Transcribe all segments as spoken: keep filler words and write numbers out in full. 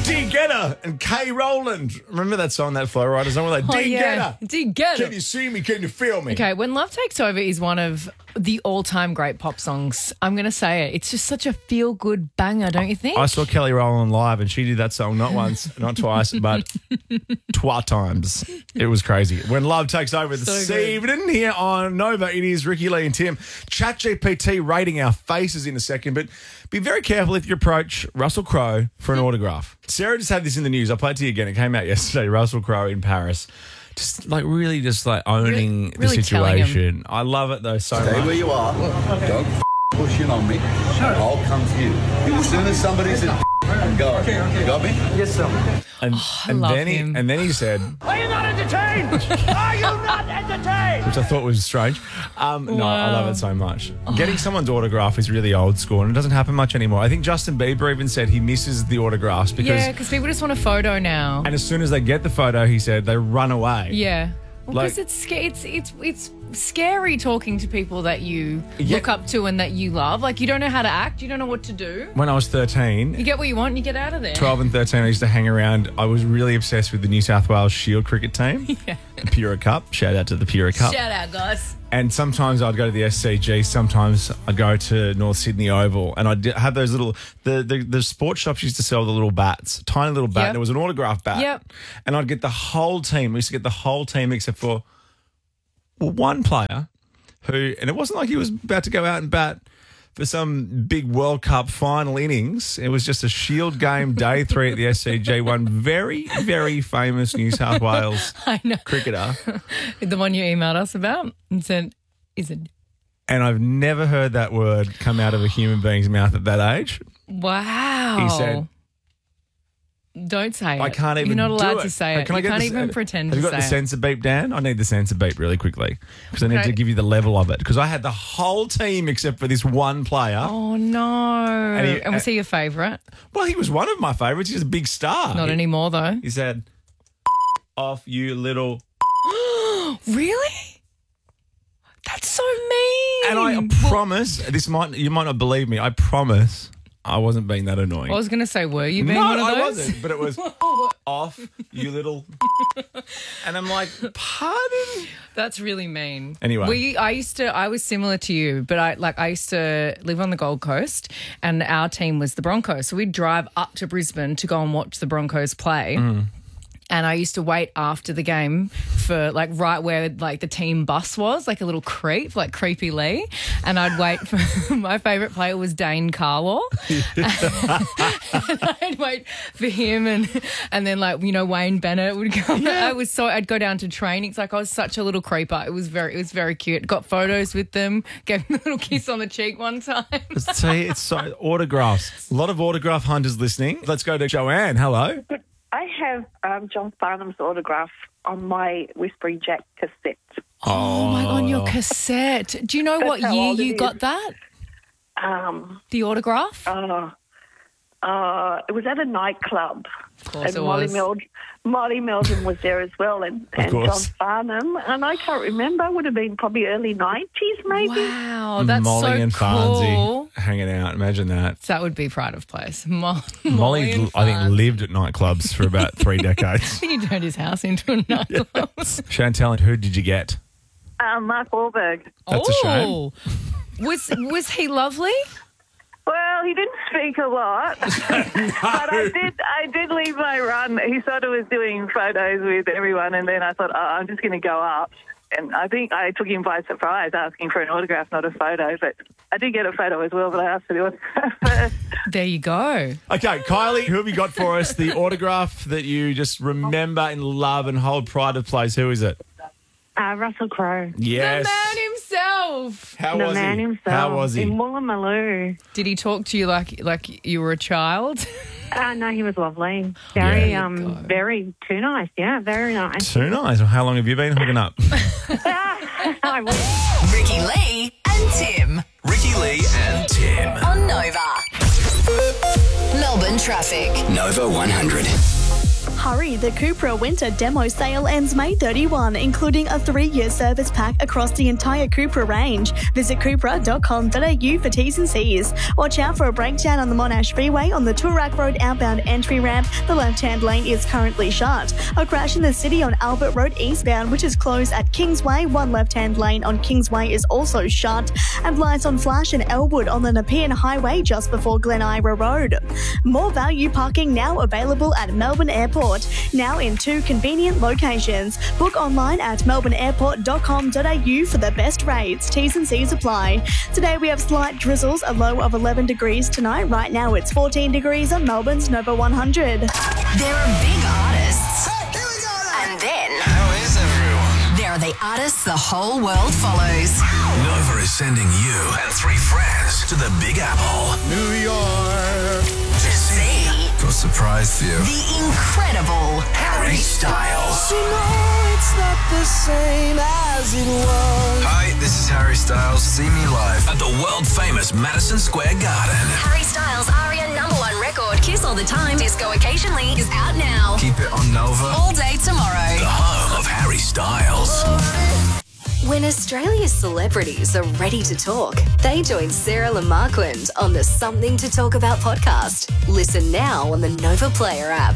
Dee Getter and Kay Rowland. Remember that song, that Flow Rider song? Like, Oh, Dee yeah. Getter. Dee Getter. Can you see me? Can you feel me? Okay, When Love Takes Over is one of the all-time great pop songs. I'm going to say it. It's just such a feel-good banger, don't you think? I saw Kelly Rowland live and she did that song not once, not twice, but twa times. It was crazy. When Love Takes Over this So good. evening here on Nova, it is Ricky Lee and Tim. ChatGPT rating our faces in a second, but be very careful if you approach Russell Crowe for an autograph. Sarah just had this in the news. I played it to you again. It came out yesterday. Russell Crowe in Paris. Just like really just like owning Really- really the telling him. situation. I love it though so Stay much. where you are. Don't f- push in on me. I'll come to you. As soon as somebody says go. Okay, okay. Got me? Yes, sir. And, and love then he him. and then he said, Are you not entertained? Are you not entertained? which I thought was strange. Um, No, I love it so much. Getting someone's autograph is really old school and it doesn't happen much anymore. I think Justin Bieber even said he misses the autographs because, yeah, because people just want a photo now. and as soon as they get the photo, he said they run away. Yeah. Because Like- it's, sca- it's it's it's scary talking to people that you Yeah. look up to and that you love. Like, you don't know how to act. You don't know what to do. When I was thirteen, You get what you want and you get out of there. twelve and thirteen, I used to hang around. I was really obsessed with the New South Wales Shield cricket team, Yeah. the Pura Cup. Shout out to the Pura Cup. Shout out, guys. And sometimes I'd go to the S C G, sometimes I'd go to North Sydney Oval, and I'd have those little, the, the, the sports shops used to sell the little bats, tiny little bat, Yep. and it was an autograph bat. Yep. And I'd get the whole team, we used to get the whole team except for well, one player who, and it wasn't like he was about to go out and bat for some big World Cup final innings. It was just a Shield game, day three at the S C G. One very, very famous New South Wales I know. cricketer. The one you emailed us about and said, is it? And I've never heard that word come out of a human being's mouth at that age. Wow. He said, don't say it. I can't even You're not allowed do it. to say it. Can I you get can't the- even pretend Have to you got the say it. sensor beep, Dan? I need the sensor beep really quickly because I need Okay. to give you the level of it because I had the whole team except for this one player. Oh, no. And And, he- was he your favourite? Well, he was one of my favourites. He's a big star. Not he, anymore, though. He said, off you little... Really? That's so mean. And I promise, this might you might not believe me, I promise I wasn't being that annoying. I was going to say, were you being no, one of I those? wasn't, but it was off you little... And I'm like, pardon? That's really mean. Anyway. we I used to I was similar to you, but I like I used to live on the Gold Coast, and our team was the Broncos, so we'd drive up to Brisbane to go and watch the Broncos play. Mm. And I used to wait after the game for like right where like the team bus was, like a little creep, like Creepy Lee. And I'd wait for my favourite player was Dane Carlaw. And I'd wait for him and and then like, you know, Wayne Bennett would come. I was so I'd go down to training. It's like I was such a little creeper. It was very it was very cute. Got photos with them, gave him a little kiss on the cheek one time. See, it's so autographs. A lot of autograph hunters listening. Let's go to Joanne. Hello. I have um, John Farnham's autograph on my Whispering Jack cassette. Oh my god, your cassette. Do you know That's what how year old it you is. got that? Um, The autograph? uh, uh, it was at a nightclub. Of course and it Molly, was. Meld- Molly Meldon was there as well, and, and John course. Farnham. And I can't remember, it would have been probably early nineties maybe. Wow, that's Molly so and cool. Farnsey hanging out. Imagine that. That would be pride of place. Mo- Molly, Molly and I think, Farns. lived at nightclubs for about three decades. He turned his house into a nightclub. Chantel, who did you get? Um, Mark Wahlberg. That's a shame. Oh. Was was he lovely? Well, he didn't speak a lot, but I did. I did leave my run. He sort of was doing photos with everyone, and then I thought, oh, I'm just going to go up. And I think I took him by surprise, asking for an autograph, not a photo. But I did get a photo as well, but I asked for the autograph first. There you go. Okay, Kylie, who have you got for us? The autograph that you just remember and love and hold pride of place. Who is it? Uh, Russell Crowe. Yes. The man himself. How the was man he? himself. How was he? In Woolloomooloo. Did he talk to you like like you were a child? Uh, no, he was lovely. Very, Yeah. um, very, too nice. Yeah, very nice. Too nice. How long have you been hooking up? I was. Ricky Lee and Tim. Ricky Lee and Tim. On Nova. Melbourne traffic. Nova one hundred. Hurry, the Cupra Winter Demo Sale ends May thirty-first, including a three-year service pack across the entire Cupra range. Visit cupra dot com dot a u for T's and C's. Watch out for a breakdown on the Monash Freeway on the Toorak Road outbound entry ramp. The left-hand lane is currently shut. A crash in the city on Albert Road eastbound, which is closed at Kingsway. One left-hand lane on Kingsway is also shut. And lights on flash in Elwood on the Nepean Highway just before Glen Ira Road. More value parking now available at Melbourne Airport, now in two convenient locations. Book online at melbourne airport dot com dot a u for the best rates. T's and C's apply. Today we have slight drizzles, a low of eleven degrees tonight. Right now it's fourteen degrees on Melbourne's Nova one hundred. There are big artists. Hey, here we go now. And then... How is everyone? There are the artists the whole world follows. Nova is sending you and three friends to the Big Apple. New York. To see Got a surprise for you. the incredible Harry Styles. You know it's not the same as it was. Hi, this is Harry Styles. See me live at the world-famous Madison Square Garden. Harry Styles' ARIA number one record, Kiss All the Time, Disco Occasionally, is out now. Keep it on Nova. All day tomorrow. The home of Harry Styles. When Australia's celebrities are ready to talk, they join Sarah Lamarquand on the Something to Talk About podcast. Listen now on the Nova Player app.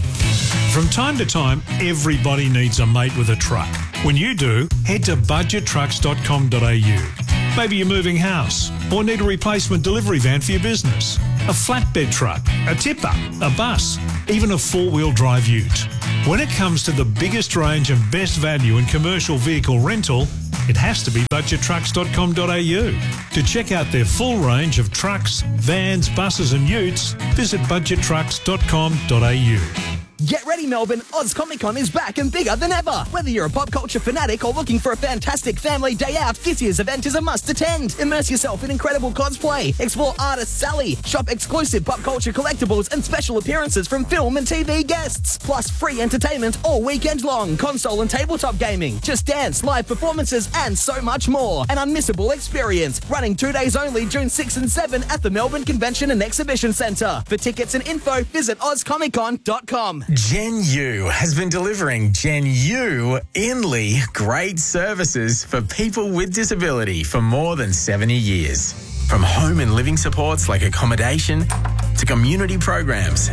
From time to time, everybody needs a mate with a truck. When you do, head to budget trucks dot com dot a u. Maybe you're moving house or need a replacement delivery van for your business, a flatbed truck, a tipper, a bus, even a four-wheel drive ute. When it comes to the biggest range and best value in commercial vehicle rental, it has to be budget trucks dot com dot a u. To check out their full range of trucks, vans, buses and utes, visit budget trucks dot com dot a u. Get ready, Melbourne. Oz Comic Con is back and bigger than ever. Whether you're a pop culture fanatic or looking for a fantastic family day out, this year's event is a must attend. Immerse yourself in incredible cosplay, explore artist Sally, shop exclusive pop culture collectibles and special appearances from film and T V guests. Plus free entertainment all weekend long, console and tabletop gaming, Just Dance, live performances and so much more. An unmissable experience. Running two days only, June sixth and seventh at the Melbourne Convention and Exhibition Centre. For tickets and info, visit oz comic con dot com. Gen U has been delivering Gen U Inley great services for people with disability for more than seventy years. From home and living supports like accommodation to community programs,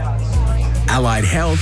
allied health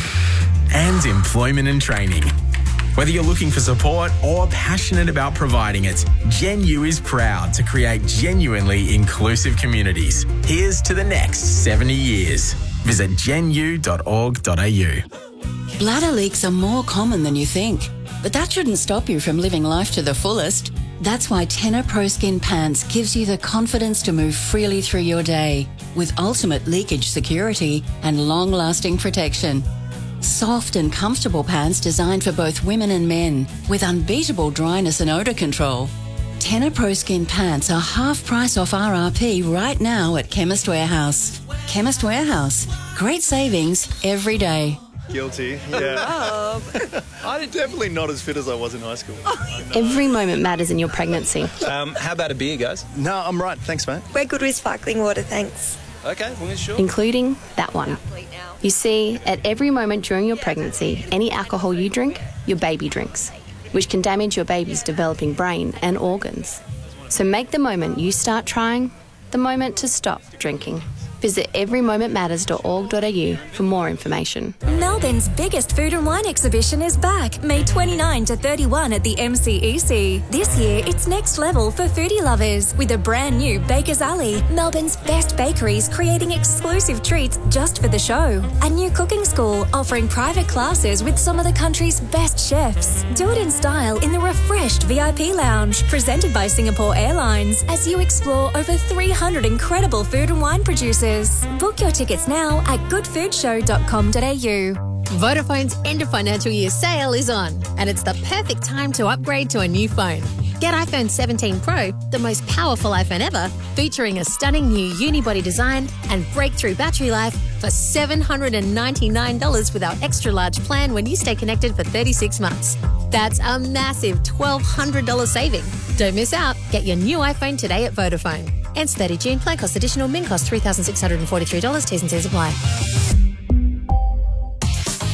and employment and training. Whether you're looking for support or passionate about providing it, Gen U is proud to create genuinely inclusive communities. Here's to the next seventy years. Visit gen u dot org dot a u. Bladder leaks are more common than you think, but that shouldn't stop you from living life to the fullest. That's why Tenor Pro Skin Pants gives you the confidence to move freely through your day with ultimate leakage security and long-lasting protection. Soft and comfortable pants designed for both women and men with unbeatable dryness and odour control. Tenor Pro Skin Pants are half price off R R P right now at Chemist Warehouse. Chemist Warehouse. Great savings every day. Guilty, yeah. I'm definitely not as fit as I was in high school. Every moment matters in your pregnancy. Um, how about a beer, guys? No, I'm right. Thanks, mate. We're good with sparkling water, thanks. Okay, well, sure. Including that one. You see, at every moment during your pregnancy, any alcohol you drink, your baby drinks, which can damage your baby's developing brain and organs. So make the moment you start trying the moment to stop drinking. Visit every moment matters dot org dot a u for more information. Melbourne's biggest food and wine exhibition is back, May twenty-ninth to thirty-first at the M C E C. This year, it's next level for foodie lovers with a brand new Baker's Alley, Melbourne's best bakeries creating exclusive treats just for the show. A new cooking school offering private classes with some of the country's best chefs. Do it in style in the refreshed V I P lounge, presented by Singapore Airlines, as you explore over three hundred incredible food and wine producers. Book your tickets now at good food show dot com dot a u. Vodafone's end of financial year sale is on, and it's the perfect time to upgrade to a new phone. Get iPhone seventeen Pro, the most powerful iPhone ever, featuring a stunning new unibody design and breakthrough battery life for seven hundred ninety-nine dollars with our extra large plan when you stay connected for thirty-six months. That's a massive twelve hundred dollars saving. Don't miss out. Get your new iPhone today at Vodafone. Ends thirtieth of June. Plan cost additional. Min cost three thousand six hundred forty-three dollars. T's and C's apply.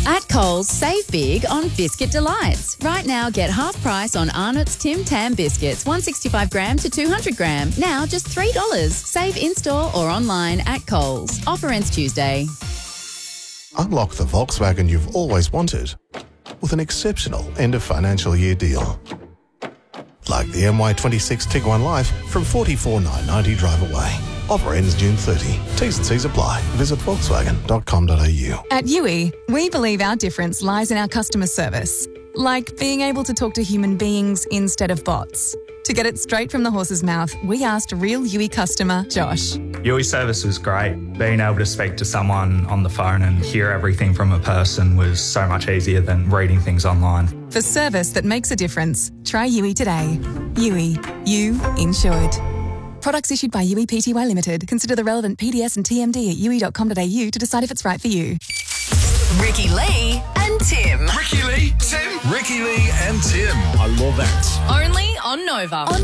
At Coles, save big on Biscuit Delights. Right now, get half price on Arnott's Tim Tam biscuits, one sixty-five gram to two hundred gram. Now just three dollars. Save in-store or online at Coles. Offer ends Tuesday. Unlock the Volkswagen you've always wanted with an exceptional end of financial year deal. Like the M Y twenty-six Tiguan Life from forty-four thousand nine hundred ninety drive away. Offer ends June thirtieth. T's and C's apply. Visit volkswagen dot com dot a u. At U I, we believe our difference lies in our customer service. Like being able to talk to human beings instead of bots. To get it straight from the horse's mouth, we asked real U I customer Josh. U I service was great. Being able to speak to someone on the phone and hear everything from a person was so much easier than reading things online. For service that makes a difference, try U I today. U I, you insured. Products issued by U I P T Y Limited. Consider the relevant P D S and T M D at u i dot com dot a u to decide if it's right for you. Ricky Lee and Tim. Ricky Lee, Tim. Ricky Lee and Tim. I love that. Only on Nova.